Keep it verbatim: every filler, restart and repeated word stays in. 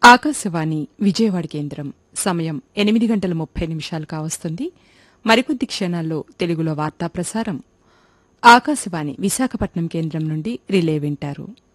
ఆకాశవాణి విజయవాడ కేంద్రం సమయం ఎనిమిది గంటల ముప్పై నిమిషాలు కావస్తుంది. మరికొద్ది క్షణాల్లో తెలుగులో వార్తా ప్రసారం ఆకాశవాణి విశాఖపట్నం కేంద్రం నుండి రిలే వింటారు.